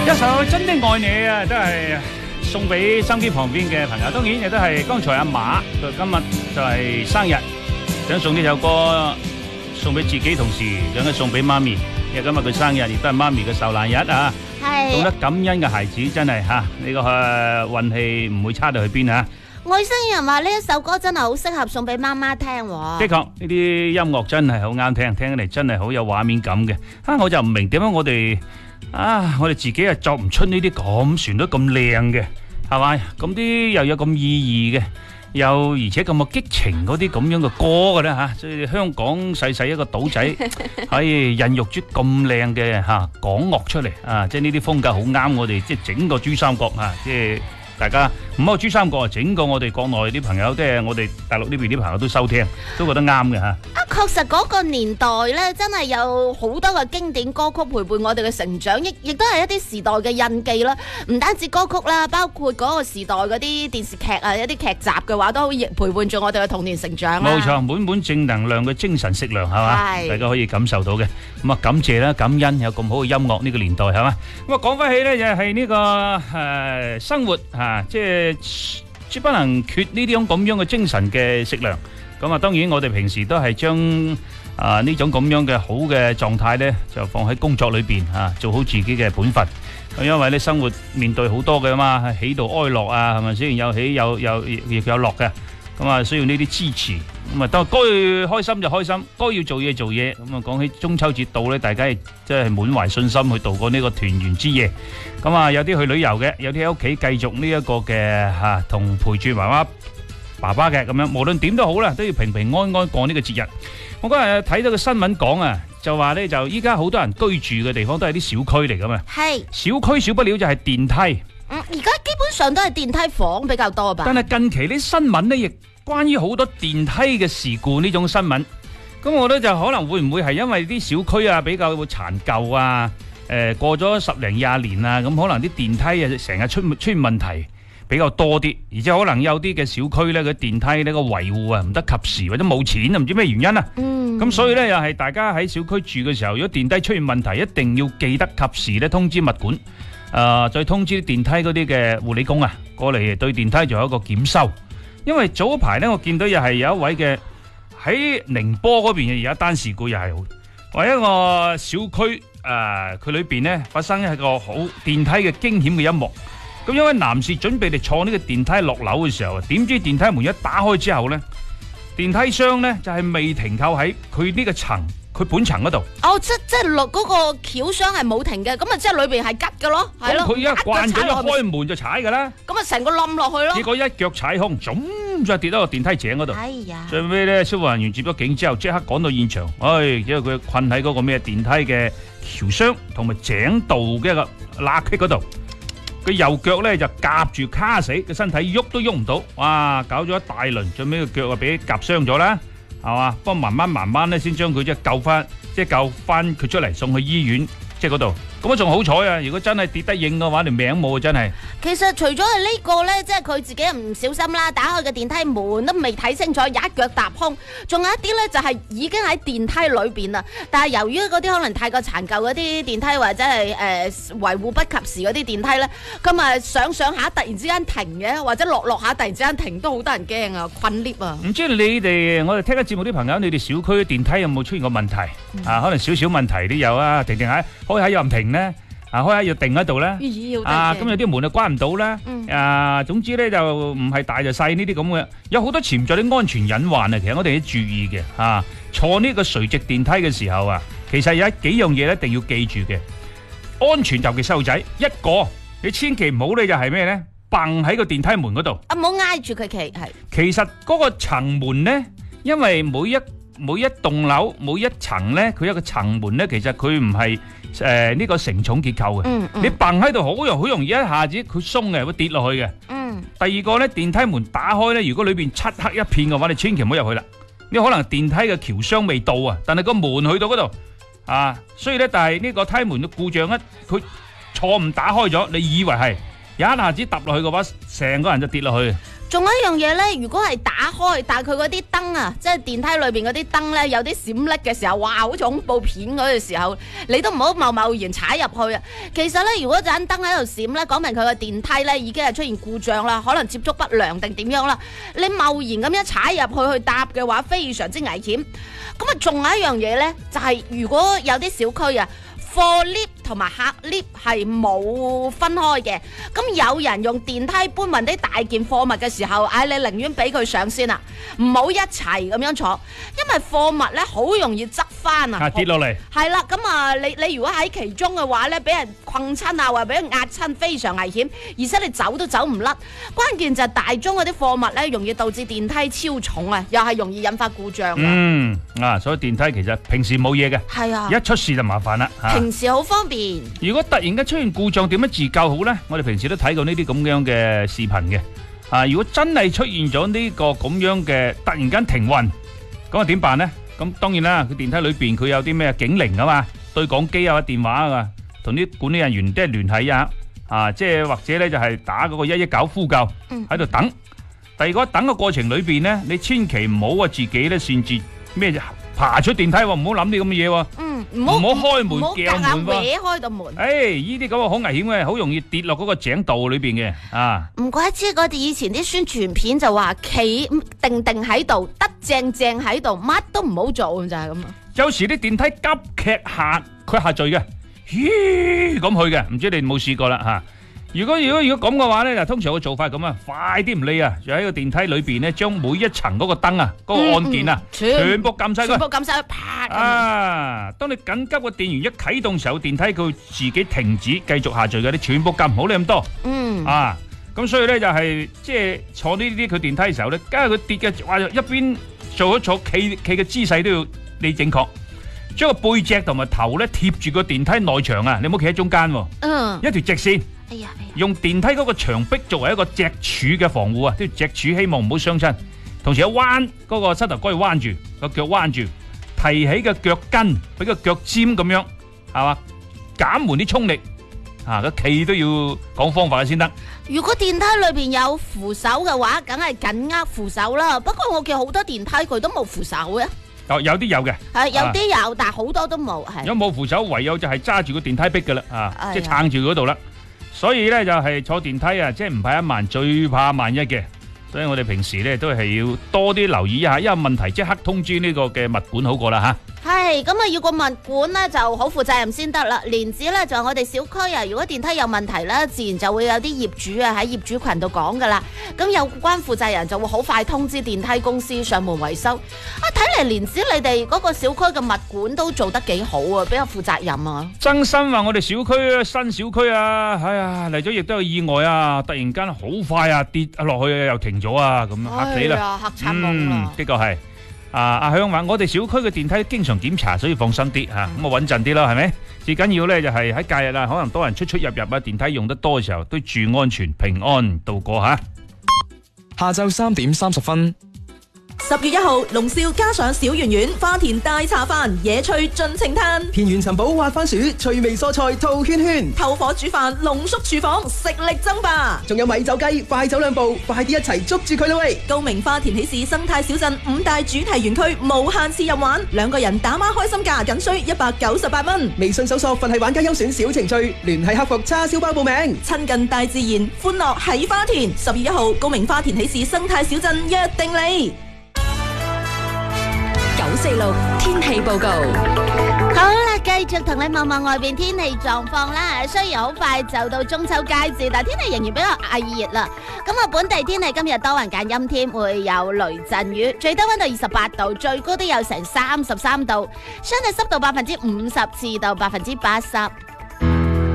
一首真的愛你啊，都係送俾收音機旁邊嘅朋友，當然亦都係剛才阿馬佢今日就係生日，想送呢首歌送俾自己，同時想送俾媽咪，因為今日佢生日，亦都係媽咪嘅受難日啊！懂得感恩嘅孩子真係嚇，呢個運氣唔會差到去邊啊！ 外星人話呢一首歌真係好適合送俾媽媽聽喎。 的確，呢啲音樂真係好啱聽，聽起嚟真係好有畫面感嘅。我就唔明點解我哋自己作唔出呢啲咁旋律咁靚嘅，係咪？咁啲又有咁意義嘅，又而且咁激情嗰啲咁樣嘅歌嘅咧嚇，所以香港細細一個島仔可以孕育出咁靚嘅港樂出嚟啊！即係呢啲風格好啱我哋，即係整個珠三角啊！即係大家唔好話珠三角，整個我哋國內啲朋友，即係我哋大陸呢邊啲朋友都收聽，都覺得啱嘅嚇。 確實嗰個年代咧，真係有好多嘅經典歌曲陪伴我哋嘅成長，亦都係一啲時代嘅印記啦。唔單止歌曲啦，包括嗰個時代嗰啲電視劇啊，一啲劇集嘅話，都好陪伴住我哋嘅童年成長啦。 冇錯，滿滿正能量嘅精神食糧係嘛，大家可以感受到嘅。咁啊，感謝啦，感恩有咁好嘅音樂呢個年代係嘛。咁啊，講翻起咧就係呢個生活嚇，即係絕不能缺呢啲咁樣嘅精神嘅食糧。咁啊，當然我哋平時都係將呢種咁樣嘅好嘅狀態呢，就放喺工作裏邊做好自己嘅本分。因為呢生活面對好多嘅嘛，喜怒哀樂啊，係咪先？有喜有樂嘅，咁啊需要呢啲支持。咁啊，當該開心就開心，該要做嘢做嘢。咁啊，講起中秋節到呢，大家亦真係滿懷信心去度過呢個團圓之夜。咁啊，有啲去旅遊嘅，有啲喺屋企繼續呢一個嘅同陪住媽媽爸爸嘅咁樣，無論點都好啦，都要平平安安過呢個節日。我嗰日睇到個新聞講啊，就話呢，就依家好多人居住嘅地方都係啲小區嚟噶嘛。係小區少不了就係電梯。 而家基本上都係電梯房比較多吧。 但係近期啲新聞呢，亦關於好多電梯嘅事故呢種新聞。咁我覺得就可能會唔會係因為啲小區比較殘舊啊？過咗10零20年啊，咁可能啲電梯成日出現問題比較多啲，而且可能有啲嘅小區呢，個電梯呢個維護唔得及時，或者冇錢啊，唔知咩原因啊。咁所以呢，又係大家喺小區住嘅時候，如果電梯出現問題，一定要記得及時咧通知物管，再通知電梯嗰啲嘅護理工過嚟對電梯做一個檢修。因為早一排呢，我見到又係有一位嘅喺寧波嗰邊有一單事故，又係話一個小區佢裏邊呢發生一個好電梯嘅驚險嘅一幕。咁因為男士準備嚟坐呢個電梯落樓嘅時候，點知電梯門一打開之後呢，電梯箱呢就係未停靠喺佢呢個層，佢本層嗰度。哦，即係落嗰個轎箱係冇停嘅，咁啊即係裏邊係吉嘅咯，係咯。佢一慣咗一開門就踩噶啦，咁啊成個冧落去咯。結果一腳踩空，就跌到個電梯井嗰度。哎呀！最尾呢，消防人員接咗警之後，即刻趕到現場。因為佢困喺嗰個咩電梯嘅橋箱同埋井道嘅一個罅隙嗰度。佢右腳咧就夾住卡死，個身體喐都喐唔到，哇！搞咗一大輪，最尾個腳俾夾傷咗啦，係嘛？不過慢慢咧先將佢救翻佢出嚟，送去醫院，即係嗰度。咁啊仲好彩啊！如果真係跌得應嘅話，條命冇啊！真係。其實除咗係呢個咧，即係佢自己唔小心啦，打開嘅電梯門都未睇清楚，一腳踏空。仲有一啲咧就係已經喺電梯裏邊啦，但係由於嗰啲可能太過殘舊嗰啲電梯或者係維護不及時嗰啲電梯咧，咁啊上下突然之間停嘅，或者落下突然之間停，都好得人驚啊！困 lift 啊！唔知我哋聽緊節目啲朋友，你哋小區電梯有冇出現過問題？可能少問題都有啊，停下開下又唔停咧。開下要定喺度咧，咁有啲門就關唔到啦。總之咧就唔係大就細呢啲咁嘅，有好多潛在啲安全隱患啊。其實我哋要注意嘅，坐呢個垂直電梯嘅時候其實有幾樣嘢一定要記住嘅。安全尤其細路仔，一個你千祈唔好咧就係咩咧，蹦喺個電梯門嗰度。唔好挨住佢企。其實嗰個層門咧，因為每一棟樓每一層咧，佢一個層門咧，其實佢唔係呢個承重結構嘅。你蹦喺度好容易一下子佢鬆嘅，會跌落去嘅。第二個咧，電梯門打開咧，如果裏邊漆黑一片嘅話，你千祈唔好入去啦。你可能電梯嘅橋箱未到但係個門去到嗰度所以咧，但係呢個梯門嘅故障佢錯誤打開咗，你以為係一下子揼落去嘅話，成個人就跌落去。 仲有一樣嘢咧，如果係打開，但係佢嗰啲燈啊，即係電梯裏邊嗰啲燈咧，有啲閃爍嘅時候，哇，好似恐怖片嗰個時候，你都唔好貿然踩入去啊！其實咧，如果盞燈喺度閃咧，講明佢個電梯咧已經係出現故障啦，可能接觸不良定點樣啦。你貿然咁樣踩入去搭嘅話，非常之危險。咁啊，仲有一樣嘢咧，就係如果有啲小區啊，貨 lift 同埋客 lift 係冇分開嘅，咁有人用電梯搬運啲大件貨物嘅時候，你寧願俾佢上先啊，唔好一齊咁樣坐，因為貨物咧好容易側翻啊， 跌落嚟。 係啦，咁啊，你如果喺其中嘅話咧，俾人困親啊，或者俾人壓親，非常危險，而且你走都走唔甩。關鍵就係大宗嗰啲貨物咧，容易導致電梯超重啊，又係容易引發故障。 所以電梯其實平時冇嘢嘅， 係啊， 一出事就麻煩啦。 平時好方便。 如果突然間出現故障，點樣自救好呢？我哋平時都睇過呢啲咁樣嘅視頻嘅。如果真係出現咗呢個咁樣嘅突然間停運，咁啊點辦呢？咁當然啦，佢電梯裏邊佢有啲咩警鈴啊嘛，對講機啊、電話啊，同啲管理人員即係聯繫啊，即係或者咧就係打嗰個119呼救喺度等。第二個等嘅過程裏邊呢，你千祈唔好自己咧擅自咩爬出電梯喎，唔好諗啲咁嘅嘢喎。唔好開門叫門喎， 開到門。 呢啲咁啊好危險嘅，好容易跌落嗰個井道裏邊嘅啊！ 唔怪之我哋以前啲宣傳片就話企定喺度，得正喺度，乜都唔好做就係咁啊！ 有時啲電梯急劇佢下墜嘅，咁去嘅，唔知你有冇試過啦吓？如果咁嘅話咧，通常個做法咁啊，快啲唔理啊，就喺個電梯裏邊咧，將每一層嗰個燈啊，嗰個按鍵啊，全部撳晒佢， 全部撳晒佢，啪！ 當你緊急個電源一啟動時候，電梯佢會自己停止，繼續下墜嘅，你全部撳，唔好理咁多。咁所以咧就係即係坐呢啲佢電梯嘅時候咧，梗係佢跌嘅話，一邊做企嘅姿勢都要你正確。將個背脊同埋頭咧貼住個電梯內牆啊！你唔好企喺中間，一條直線。用電梯嗰個牆壁作為一個脊柱嘅防護啊！啲脊柱希望唔好傷親，同時一彎嗰個膝頭哥要彎住，個腳彎住，提起個腳跟，俾個腳尖咁樣，係嘛？減緩啲衝力，個企都要講方法先得。 如果電梯裏邊有扶手嘅話，梗係緊握扶手啦。不過我見好多電梯佢都冇扶手嘅。 有啲有嘅， 係有啲有，但係好多都冇。係有冇扶手，唯有就係揸住個電梯壁噶啦，即係撐住嗰度啦。所以咧就係坐電梯啊，即係唔怕一萬，最怕萬一嘅。所以我哋平時咧都係要多啲留意一下，因為問題即刻通知呢個嘅物管好過啦吓。係咁啊，要個物管咧就好負責任先得啦。連子咧就係我哋小區啊，如果電梯有問題咧，自然就會有啲業主啊喺業主群度講噶啦。咁有關負責人就會好快通知電梯公司上門維修。睇嚟連子你哋嗰個小區嘅物管都做得幾好啊，比較負責任啊。 曾生話我哋小區新小區啊，哎呀嚟咗亦都有意外啊，突然間好快啊跌落去又停咗啊，咁嚇死啦， 嚇慘懵啦。 的確係。阿香話我哋小區嘅電梯經常檢查，所以放心啲吓，咁啊穩陣啲啦，係咪？最緊要咧就係喺假日啊，可能多人出入啊，電梯用得多嘅時候，都注安全平安度過吓。 下晝3點30分。 10月1號，龍少加上小圓圓花田大茶飯，野趣盡情嘆， 田園尋寶滑番薯，趣味蔬菜套圈圈， 透火煮飯，濃縮廚房，食力爭霸。 仲有米酒雞，快走兩步，快啲一齊捉住佢啦喂！ 高明花田喜事生態小鎮5大主題園區無限次任玩，2個人打孖開心價僅需198蚊。 微信搜索佛系玩家優選小程序，聯繫客服叉燒包報名。 親近大自然，歡樂喺花田。10月1號，高明花田喜事生態小鎮約定你。 946天氣報告。 好啦，繼續同你望望外邊天氣狀況啦。雖然好快就到中秋佳節，但天氣仍然比較炎熱啦。咁啊，本地天氣今日多雲間陰天，會有雷陣雨，最低溫度28度，最高都有成33度，相對濕度50%至到80%。